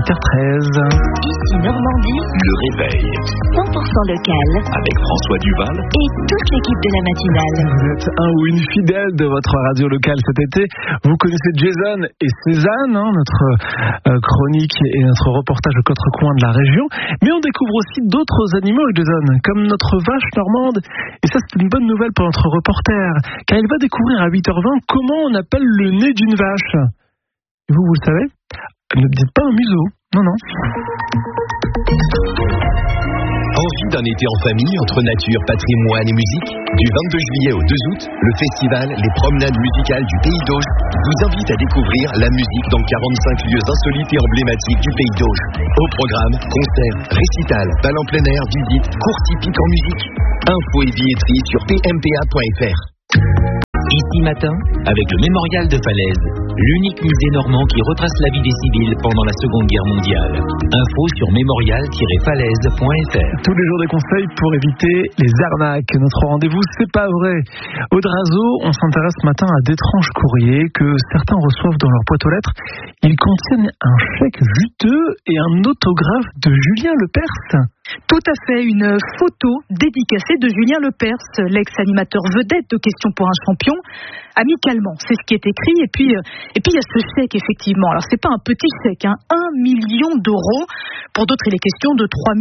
8h13. Ici Normandie, le réveil 100% local, avec François Duval et toute l'équipe de la matinale. Vous êtes un ou une fidèle de votre radio locale cet été. Vous connaissez Jason et Cézanne, notre chronique et notre reportage aux quatre coins de la région. Mais on découvre aussi d'autres animaux avec Jason, comme notre vache normande. Et ça, c'est une bonne nouvelle pour notre reporter, car il va découvrir à 8h20 comment on appelle le nez d'une vache. Et vous le savez? Ne dites pas un museau. Non. Envie d'un été en famille entre nature, patrimoine et musique? Du 22 juillet au 2 août, le festival Les Promenades Musicales du Pays d'Auge vous invite à découvrir la musique dans 45 lieux insolites et emblématiques du Pays d'Auge. Au programme, concerts, récitals, bal en plein air, visites, courses hippiques en musique. Infos et billetterie sur pmpa.fr. Ici matin, avec le Mémorial de Falaise, l'unique musée normand qui retrace la vie des civils pendant la Seconde Guerre mondiale. Info sur mémorial-falaise.fr. Tous les jours des conseils pour éviter les arnaques. Notre rendez-vous, c'est pas vrai. Au Drazo, on s'intéresse ce matin à d'étranges courriers que certains reçoivent dans leur boîte aux lettres. Ils contiennent un chèque juteux et un autographe de Julien Lepers. Tout à fait, une photo dédicacée de Julien Lepers, l'ex-animateur vedette de Questions pour un champion, amicalement. C'est ce qui est écrit. Et puis il y a ce chèque, effectivement. Alors, c'est pas un petit chèque, 1 million d'euros. Pour d'autres, il est question de 3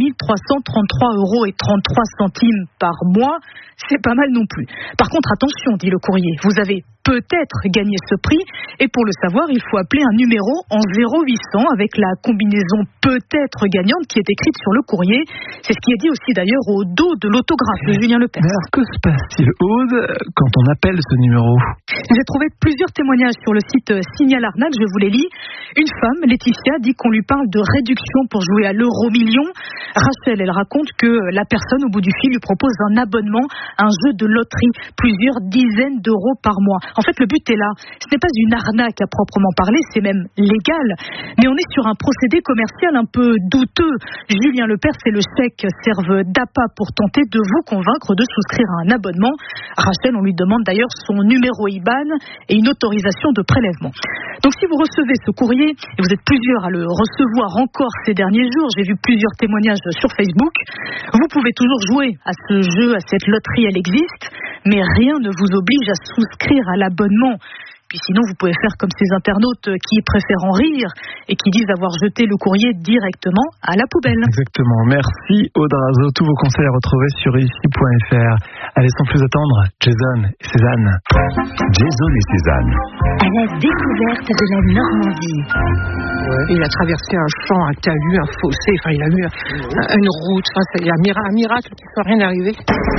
333 euros et 33 centimes par mois. C'est pas mal non plus. Par contre, attention, dit le courrier, vous avez peut-être gagné ce prix, et pour le savoir, il faut appeler un numéro en 0800 avec la combinaison peut-être gagnante qui est écrite sur le courrier. C'est ce qui est dit aussi d'ailleurs au dos de l'autographe de Julien Lepers. Mais alors, que se passe-t-il, Aude, quand on appelle ce numéro? J'ai trouvé plusieurs témoignages sur le site Signal Arnaque, je vous les lis. Une femme, Laetitia, dit qu'on lui parle de réduction pour jouer à l'euro-million. Rachel, elle raconte que la personne au bout du fil lui propose un abonnement à un jeu de loterie, plusieurs dizaines d'euros par mois. En fait, le but est là. Ce n'est pas une arnaque à proprement parler, c'est même légal. Mais on est sur un procédé commercial un peu douteux. Julien Lepers et le chèque servent d'appât pour tenter de vous convaincre de souscrire à un abonnement. Rachel, on lui demande d'ailleurs son numéro IBAN et une autorisation de prélèvement. Donc si vous recevez ce courrier, et vous êtes plusieurs à le recevoir encore ces derniers jours, j'ai vu plusieurs témoignages sur Facebook, vous pouvez toujours jouer à ce jeu, à cette loterie, elle existe, mais rien ne vous oblige à souscrire à l'abonnement. Puis sinon, vous pouvez faire comme ces internautes qui préfèrent en rire et qui disent avoir jeté le courrier directement à la poubelle. Exactement. Merci Audrazo. Tous vos conseils à retrouver sur ici.fr. Allez, sans plus attendre, Jason et Cézanne. Jason et Cézanne. À la découverte de la Normandie. Ouais. Il a traversé un champ, un talus, un fossé. Enfin, il a eu une route. Enfin, c'est un miracle qu'il ne soit rien arrivé.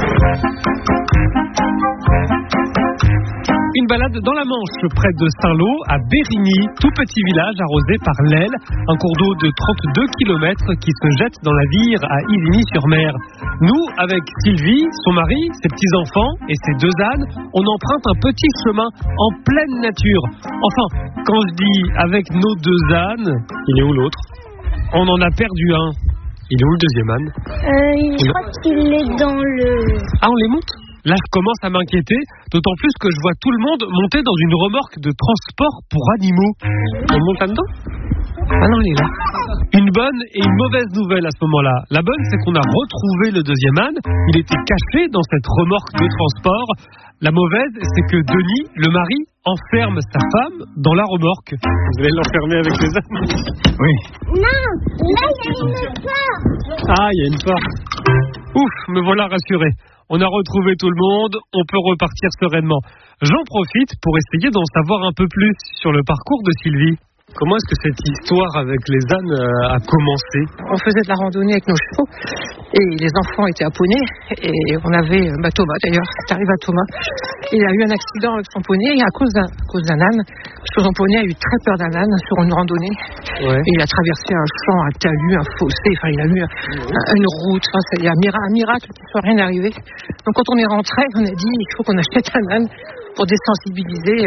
Une balade dans la Manche, près de Saint-Lô, à Bérigny, tout petit village arrosé par l'Aile, un cours d'eau de 32 km qui se jette dans la Vire à Isigny-sur-Mer. Nous, avec Sylvie, son mari, ses petits-enfants et ses 2 ânes, on emprunte un petit chemin en pleine nature. Enfin, quand je dis avec nos 2 ânes, il est où l'autre? On en a perdu un. Il est où le deuxième âne? Je crois qu'il est dans le... Ah, on les monte? Là, je commence à m'inquiéter, d'autant plus que je vois tout le monde monter dans une remorque de transport pour animaux. On monte là-dedans? Ah non, il est là. Une bonne et une mauvaise nouvelle à ce moment-là. La bonne, c'est qu'on a retrouvé le deuxième âne. Il était caché dans cette remorque de transport. La mauvaise, c'est que Denis, le mari, enferme sa femme dans la remorque. Vous allez l'enfermer avec les ânes? Oui. Non, là, il y a une porte. Ah, il y a une porte. Ouf, me voilà rassuré. On a retrouvé tout le monde, on peut repartir sereinement. J'en profite pour essayer d'en savoir un peu plus sur le parcours de Sylvie. Comment est-ce que cette histoire avec les ânes a commencé? On faisait de la randonnée avec nos chevaux et les enfants étaient à poney et on avait Thomas d'ailleurs, c'est arrivé à Thomas. Il a eu un accident avec son poney et à cause d'un âne. Son poney a eu très peur d'un âne sur une randonnée. Ouais. Et il a traversé un champ, un talus, un fossé. Enfin, il a eu une route. Enfin, c'est un miracle qu'il ne soit rien arrivé. Donc quand on est rentré, on a dit il faut qu'on achète un âne pour désensibiliser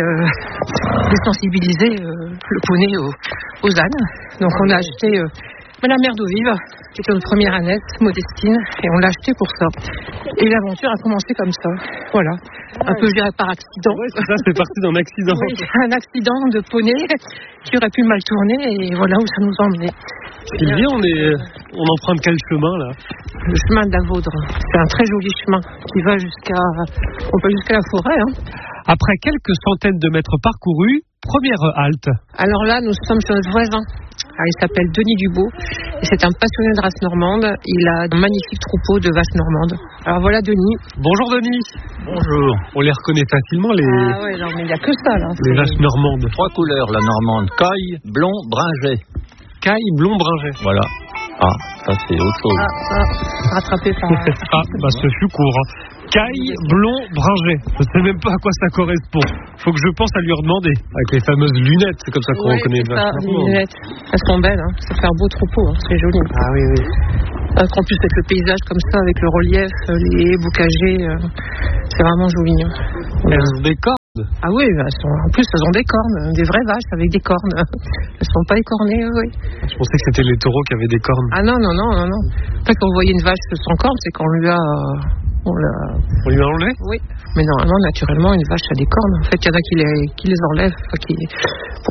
le poney aux ânes. Donc on a acheté Madame Mère d'eau vive, qui était notre première ânette, Modestine, et on l'a acheté pour ça. Et l'aventure a commencé comme ça, voilà. Un peu géré par accident. Ouais, c'est parti d'un accident. Oui, un accident de poney qui aurait pu mal tourner, et voilà où ça nous a emmenés. Sylvie, on emprunte quel chemin là? Le chemin de la Vaudre. C'est un très joli chemin qui va jusqu'à la forêt. Après quelques centaines de mètres parcourus, première halte. Alors là, nous sommes chez notre voisin. Il s'appelle Denis Dubout et c'est un passionné de race normande. Il a un magnifique troupeau de vaches normandes. Alors voilà Denis. Bonjour Denis. Bonjour. On les reconnaît facilement les... Ah ouais, non mais il n'y a que ça là. Les vaches normandes. 3 couleurs, la normande. Caille, blond, bringé. Caille, blond, bringé. Voilà. Ah, ça c'est autre chose. Rattrapé par... Ce fut court. Caille, blond, bringé. Je ne sais même pas à quoi ça correspond. Faut que je pense à lui redemander. Avec les fameuses lunettes, c'est comme ça qu'on reconnaît les vaches normandes. Les lunettes. Elles sont belles, ça fait un beau troupeau, c'est joli. Ah oui. En plus avec le paysage comme ça, avec le relief, les bocagers, c'est vraiment joli. Elles ont des cornes. Ah oui, en plus elles ont des cornes, des vraies vaches avec des cornes. Elles sont pas écornées, oui. Je pensais que c'était les taureaux qui avaient des cornes. Ah non. En fait, quand vous voyez une vache sans cornes, c'est qu'on lui a... On lui a enlevé? Oui. Mais normalement, naturellement, une vache a des cornes. En fait, il y en a qui les enlèvent pour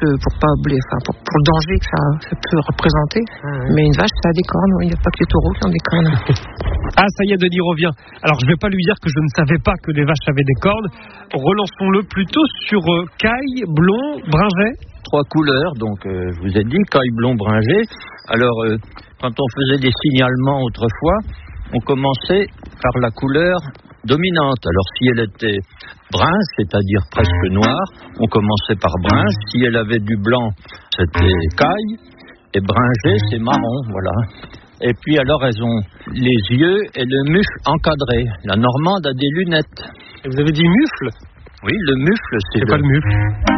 le danger que ça peut représenter. Mais une vache, ça a des cornes. Il n'y a pas que les taureaux qui ont des cornes. Ah, ça y est, Denis revient. Alors, je ne vais pas lui dire que je ne savais pas que les vaches avaient des cornes. Relançons-le plutôt sur caille, blond, bringé. 3 couleurs, donc je vous ai dit, caille, blond, bringé. Alors, quand on faisait des signalements autrefois, on commençait par la couleur dominante. Alors si elle était brun, c'est-à-dire presque noire, on commençait par brun. Si elle avait du blanc, c'était caille. Et bringé, c'est marron, voilà. Et puis alors elles ont les yeux et le mufle encadré. La normande a des lunettes. Et vous avez dit mufle? Oui, le mufle, c'est pas le mufle.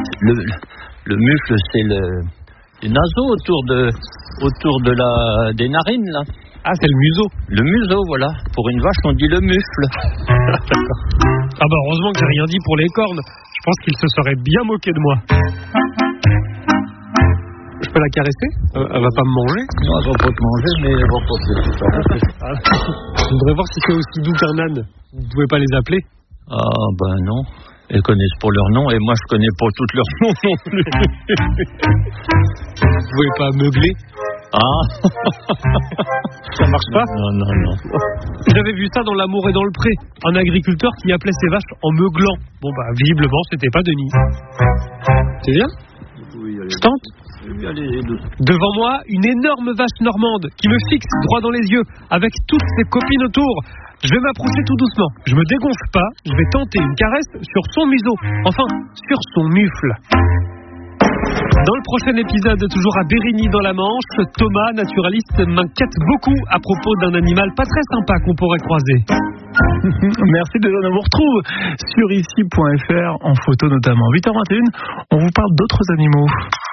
Le mufle, c'est les naseaux autour des narines, là. Ah, c'est le museau. Le museau, voilà. Pour une vache, on dit le mufle. D'accord. Ah bah heureusement que j'ai rien dit pour les cornes. Je pense qu'il se serait bien moqué de moi. Je peux la caresser? Elle va pas me manger? Non, elle va pas te manger, mais elle va pas te Je voudrais voir si c'est aussi doux qu'un âne. Vous ne pouvez pas les appeler? Ah ben non. Elles connaissent pas leur nom et moi je connais pas tous leurs noms non plus. Vous pouvez pas meubler? Ah. Ça marche pas? Non. J'avais vu ça dans L'amour et dans le pré. Un agriculteur qui appelait ses vaches en meuglant. Bon bah visiblement c'était pas Denis. C'est bien? Oui, allez. Je tente? Oui, allez. Devant moi, une énorme vache normande qui me fixe droit dans les yeux avec toutes ses copines autour. Je vais m'approcher tout doucement. Je me dégonfle pas. Je vais tenter une caresse sur son museau. Enfin, sur son mufle. Dans le prochain épisode, toujours à Bérigny dans la Manche, Thomas, naturaliste, m'inquiète beaucoup à propos d'un animal pas très sympa qu'on pourrait croiser. Merci de nous retrouve sur ici.fr en photo notamment. 8h21, on vous parle d'autres animaux.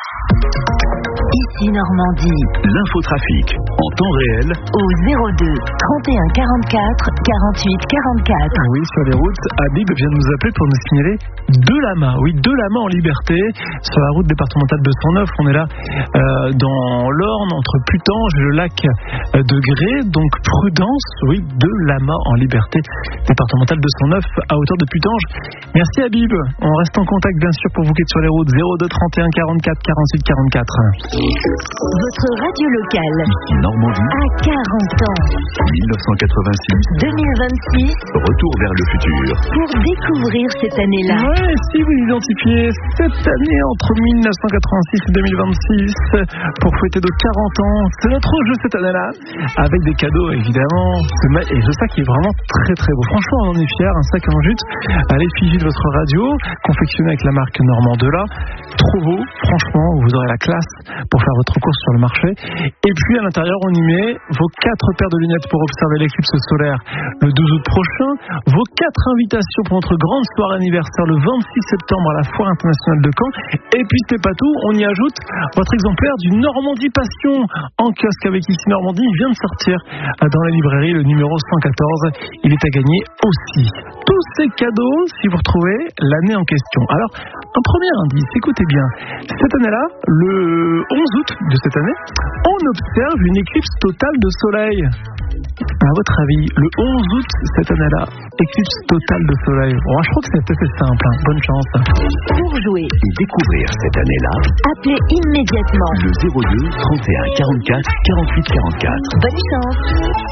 Ici Normandie. L'infotrafic en temps réel Au 02 31 44 48 44. Oui, sur les routes, Habib vient de nous appeler pour nous signaler 2 lamas. Oui, 2 lamas en liberté sur la route départementale 209. On est là dans l'Orne, entre Putange et le lac de Gré. Donc prudence, oui, 2 lamas en liberté départementale 209 à hauteur de Putange. Merci Habib. On reste en contact bien sûr pour vous qui êtes sur les routes. 02 31 44 48 44. Votre radio locale Normandie à 40 ans. 1986. 2026. Retour vers le futur. Pour découvrir cette année-là. Ouais, si vous identifiez cette année entre 1986 et 2026 pour fêter nos 40 ans, c'est notre jeu cette année-là, avec des cadeaux évidemment, et ce sac qui est vraiment très très beau. Franchement, on en est fiers, un sac en jute à l'effigie de votre radio, confectionné avec la marque Normandela. Trop beau, franchement, vous aurez la classe pour faire votre course sur le marché. Et puis à l'intérieur, on y met vos 4 paires de lunettes pour observer l'éclipse solaire le 12 août prochain, vos 4 invitations pour notre grande soirée anniversaire le 26 septembre à la Foire internationale de Caen. Et puis c'est pas tout, on y ajoute votre exemplaire du Normandie Passion en kiosque avec ici Normandie. Il vient de sortir dans la librairie, le numéro 114. Il est à gagner aussi. Tous ces cadeaux si vous retrouvez l'année en question. Alors, un premier indice, écoutez bien. Cette année-là, le 11 août de cette année, on observe une éclipse totale de soleil. À votre avis, le 11 août cette année-là, éclipse totale de soleil. Bon, je crois que c'est assez simple. Hein. Bonne chance. Pour jouer Et découvrir cette année-là, appelez immédiatement. le 02 31 44 48 44. Bonne chance.